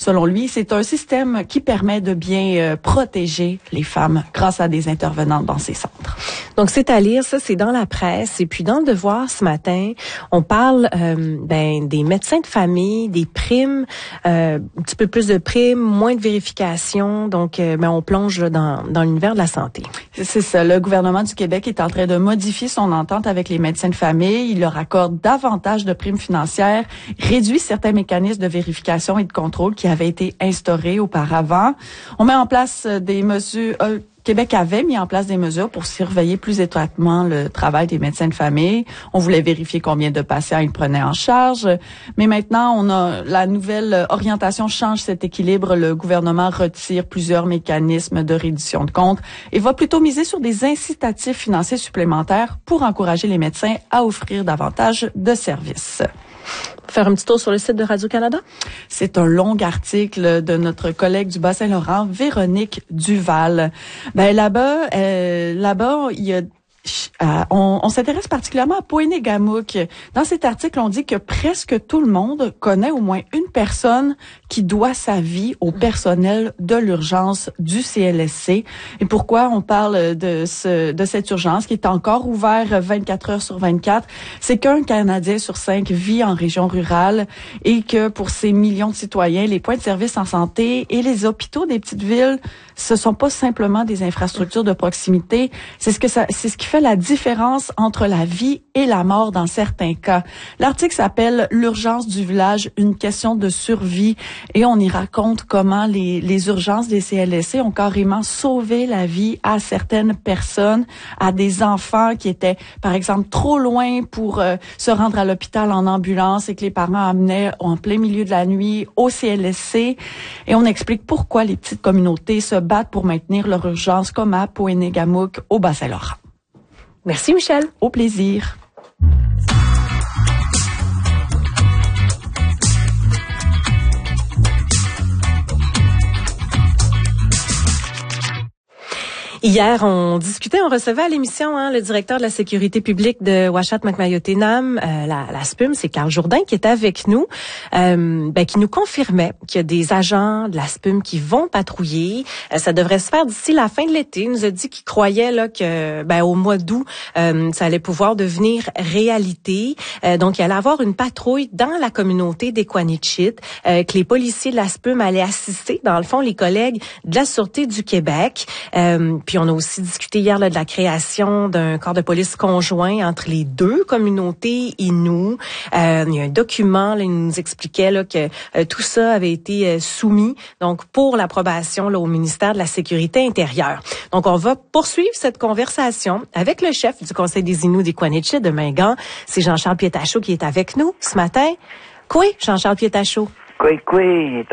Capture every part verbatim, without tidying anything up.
Selon lui, c'est un système qui permet de bien euh, protéger les femmes grâce à des intervenantes dans ces centres. Donc, c'est à lire, ça, c'est dans la presse. Et puis, dans le Devoir, ce matin, on parle euh, ben, des médecins de famille, des primes, euh, un petit peu plus de primes, moins de vérifications. Donc, euh, ben, on plonge là, dans, dans l'univers de la santé. C'est ça. Le gouvernement du Québec est en train de modifier son entente avec les médecins de famille. Il leur accorde davantage de primes financières, réduit certains mécanismes de vérification et de contrôle qui avaient été instaurés auparavant. On met en place des mesures... Euh, Québec avait mis en place des mesures pour surveiller plus étroitement le travail des médecins de famille. On voulait vérifier combien de patients ils prenaient en charge. Mais maintenant, on a la nouvelle orientation change cet équilibre. Le gouvernement retire plusieurs mécanismes de reddition de comptes et va plutôt miser sur des incitatifs financiers supplémentaires pour encourager les médecins à offrir davantage de services. Faire un petit tour sur le site de Radio-Canada? C'est un long article de notre collègue du Bas-Saint-Laurent, Véronique Duval. Ben là-bas, euh, là-bas, il y a Euh, on, on s'intéresse particulièrement à Poinégamook. Dans cet article, on dit que presque tout le monde connaît au moins une personne qui doit sa vie au personnel de l'urgence du C L S C. Et pourquoi on parle de ce, de cette urgence qui est encore ouverte vingt-quatre heures sur vingt-quatre? C'est qu'un Canadien sur cinq vit en région rurale et que pour ces millions de citoyens, les points de service en santé et les hôpitaux des petites villes, ce sont pas simplement des infrastructures de proximité. C'est ce que ça, c'est ce qui fait la différence entre la vie et la mort dans certains cas. L'article s'appelle « L'urgence du village, une question de survie » et on y raconte comment les, les urgences des C L S C ont carrément sauvé la vie à certaines personnes, à des enfants qui étaient, par exemple, trop loin pour euh, se rendre à l'hôpital en ambulance et que les parents amenaient en plein milieu de la nuit au C L S C. Et on explique pourquoi les petites communautés se battent pour maintenir leur urgence comme à Poinégamook au Bas-Saint-Laurent. Merci, Michel. Au plaisir. Hier, on discutait, on recevait à l'émission hein, le directeur de la sécurité publique de Ouachata-Macmahon-Nam, euh, la, la S P U M, c'est Carl Jourdain qui est avec nous, euh, ben, qui nous confirmait qu'il y a des agents de la S P U M qui vont patrouiller. Euh, ça devrait se faire d'ici la fin de l'été. Il nous a dit qu'il croyait là que ben, au mois d'août, euh, ça allait pouvoir devenir réalité. Euh, donc, il allait avoir une patrouille dans la communauté d'Equanichit, euh, que les policiers de la S P U M allaient assister, dans le fond, les collègues de la Sûreté du Québec. Euh, Puis on a aussi discuté hier là, de la création d'un corps de police conjoint entre les deux communautés Innu. Euh, il y a un document, là, il nous expliquait là, que euh, tout ça avait été euh, soumis donc pour l'approbation là, au ministère de la Sécurité intérieure. Donc on va poursuivre cette conversation avec le chef du Conseil des Innu d'Equanichit de Mingan. C'est Jean-Charles Pietachot qui est avec nous ce matin. Quoi, Jean-Charles Pietachot? Oui, oui,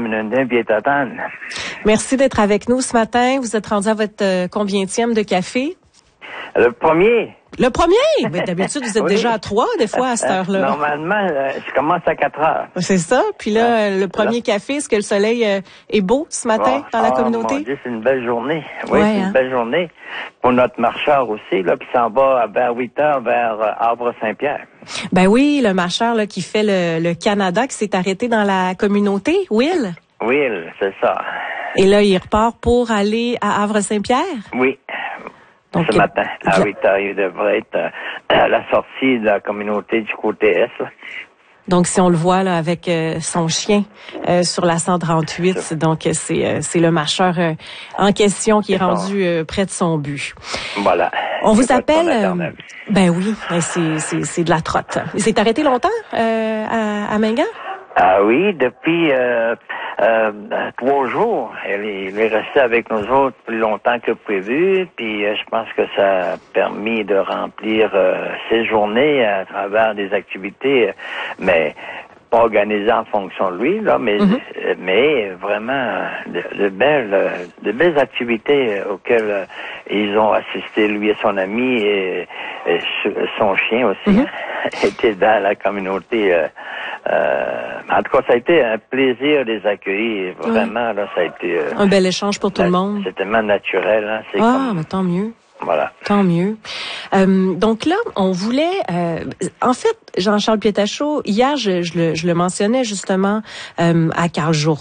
Merci d'être avec nous ce matin. Vous êtes rendu à votre euh, combienième de café? Le premier. Le premier? Mais d'habitude, vous êtes Oui. déjà à trois, des fois, à cette heure-là. Normalement, euh, je commence à quatre heures. C'est ça. Puis là, Ouais. le premier Là. café, est-ce que le soleil euh, est beau ce matin Oh, dans la oh, communauté? Mon Dieu, c'est une belle journée. Oui, Ouais, c'est hein? une belle journée. Pour notre marcheur aussi, là, qui s'en va vers huit heures vers euh, Havre-Saint-Pierre. Ben oui, le marcheur là, qui fait le, le Canada, qui s'est arrêté dans la communauté, Will. Oui, c'est ça. Et là, il repart pour aller à Havre-Saint-Pierre? Oui. Donc, Ce matin, à bien. huit heures, il devrait être euh, à la sortie de la communauté du côté Est. Là. Donc, si on le voit là avec euh, son chien euh, sur la cent trente-huit, donc euh, c'est euh, c'est le marcheur euh, en question qui est C'est rendu euh, près de son but. Voilà. On vous C'est pas appelle. de Euh, maternelle. ben oui, ben c'est c'est c'est de la trotte. Il s'est arrêté longtemps euh, à, à Mingan? Ah oui, depuis euh, euh, trois jours. Il est, il est resté avec nous autres plus longtemps que prévu. Puis euh, je pense que ça a permis de remplir euh, ses journées à travers des activités, euh, mais pas organisées en fonction de lui, là, mais Mm-hmm. euh, mais vraiment de, de belles euh, de belles activités euh, auxquelles euh, ils ont assisté, lui et son ami et, et son chien aussi. Mm-hmm. Hein, était dans la communauté. Euh, euh, en tout cas, ça a été un plaisir de les accueillir. Vraiment, là, ça a été... Euh, Un bel échange pour tout le monde. C'est tellement naturel. Hein, c'est Ah, comme, mais tant mieux. voilà. Tant mieux. Euh, donc là, on voulait... Euh, en fait, Jean-Charles Pietachot, hier, je, je, le, je le mentionnais justement euh, à Carl Jourdain.